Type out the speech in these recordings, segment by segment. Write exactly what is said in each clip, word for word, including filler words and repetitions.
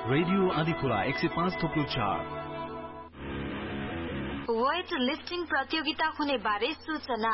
Radio Adhikhola एक सय पाँच थोप्लो चार। वेट लिफ्टिङ प्रतियोगिता हुने बारे सूचना।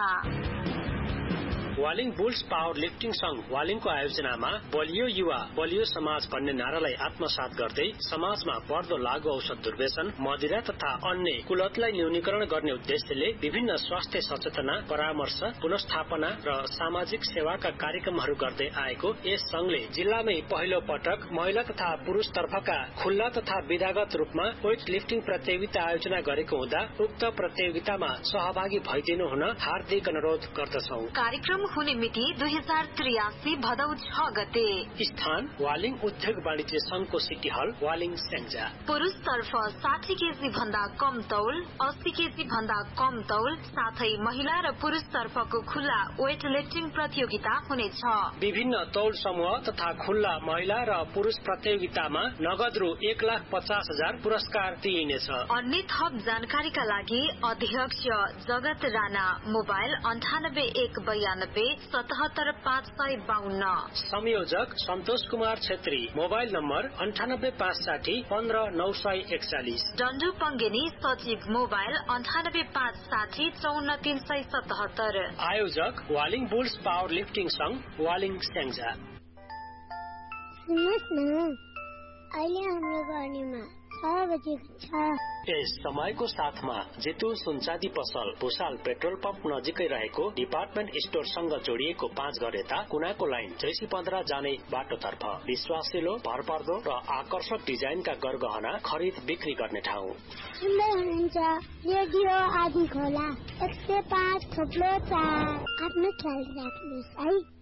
वालिङ बुल्स पावर लिफ्टिङ संघ वालिङको आयोजनामा बलियो युवा बलियो समाज भन्ने नारालाई आत्मसात गर्दै समाजमा बढ्दो लागू औषध दुर्व्यसन, मदिरा तथा अन्य कुलतलाई न्यूनीकरण गर्ने उद्देश्यले विभिन्न स्वास्थ्य सचेतना, परामर्श, पुनर्स्थापना र सामाजिक सेवाका कार्यक्रमहरू गर्दै आएको यस संघले जिल्लामै पहिलो पटक महिला तथा पुरुष तर्फका खुल्ला तथा विधागत रूपमा वेट लिफ्टिङ प्रतियोगिता आयोजना गरेको हुँदा उक्त प्रतियोगितामा सहभागी भइदिनु हुन हार्दिक अनुरोध गर्दछौं। कार्यक्रम हुने मिति दुई हजार त्रियासी भदौ छ गते। स्थान वालिङ उद्योग वाणिज्य संघको सिटी हल वालिङ स्याङ्जा। पुरुष तर्फ साठी केजी भन्दा कम तौल, अस्सी केजी भन्दा कम तौल साथै महिला र पुरुष तर्फको खुल्ला वेट लिफ्टिङ प्रतियोगिता हुनेछ। विभिन्न तौल समूह तथा खुल्ला महिला र पुरुष प्रतियोगितामा नगद रु एक लाख पचास हजार पुरस्कार दिइनेछ। अन्य थप जानकारीका लागि अध्यक्ष जगत राणा, मोबाइल अन्ठानब्बे एक बयानब्बे सतहत्तर पाँच सय बाहन्न। संयोजक सन्तोष कुमार छेत्री, मोबाइल नम्बर अन्ठानब्बे पाँच साठी पन्ध्र नौ सय एकचालिस। डण्डु पङ्गेनी सचिव, मोबाइल अन्ठानब्बे पाँच साठी चौन्न तीन सय सतहत्तर। आयोजक वालिङ बुल्स पावर लिफ्टिङ संघ वालिङ स्याङ्जा। सुन्नुहोस् न, अहिले हाम्रो गाडीमा छ बजेको छ। यस समयको साथमा जितु सुनचाँदी पसल भुसाल पेट्रोल पम्प नजिकै रहेको डिपार्टमेन्ट स्टोरसँग जोडिएको पाँच घर यता कुनाको लाइन जैसी पन्ध्र जाने बाटोतर्फ विश्वासिलो, भरपर्दो र आकर्षक डिजाइनका गरगहना खरिद बिक्री गर्ने ठाउँ। सुन्दै हुनुहुन्छ रेडियो आदिखोला एक सय पाँच थोप्लो चार। आफ्नो ख्याल राख्नुहोस् है।